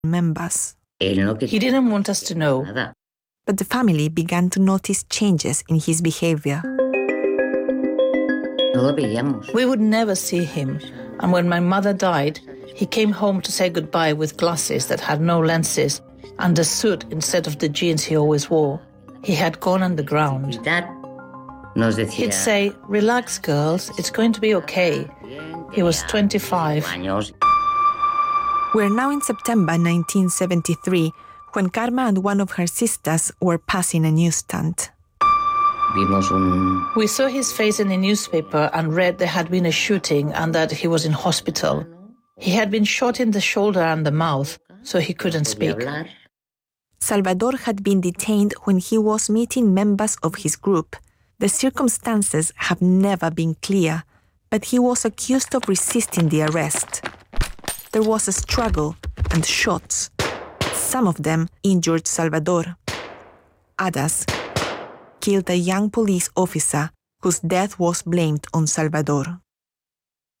Membas. He didn't want us to know. But the family began to notice changes in his behavior. We would never see him, and when my mother died, he came home to say goodbye with glasses that had no lenses and a suit instead of the jeans he always wore. He had gone underground. He'd say, "Relax, girls, it's going to be okay." He was 25. We're now in September 1973, when Karma and one of her sisters were passing a newsstand. We saw his face in the newspaper and read there had been a shooting and that he was in hospital. He had been shot in the shoulder and the mouth, so he couldn't speak. Salvador had been detained when he was meeting members of his group. The circumstances have never been clear, but he was accused of resisting the arrest. There was a struggle and shots. Some of them injured Salvador. Others killed a young police officer whose death was blamed on Salvador.